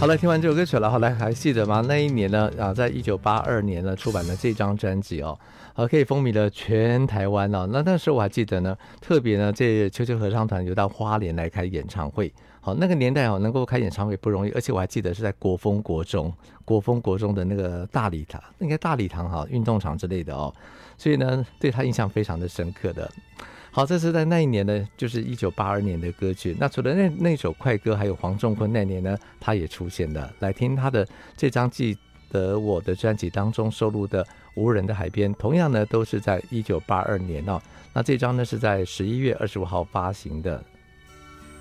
好了，听完这首歌曲了，好来还记得吗？那一年呢，在1982年呢出版了这张专辑哦，可以风靡了全台湾哦。那时候我还记得呢，特别呢，这秋秋合唱团有到花莲来开演唱会。好，那个年代哦，能够开演唱会不容易，而且我还记得是在国风国中的那个大礼堂，应该大礼堂哈运动场之类的哦，所以呢，对他印象非常的深刻的。好，这是在那一年呢，就是1982年的歌曲。那除了那首快歌，还有黄仲坤那年呢，他也出现了。来听他的这张记得我的专辑当中收录的《无人的海边》，同样呢都是在1982年哦。那这张呢是在11月25号发行的。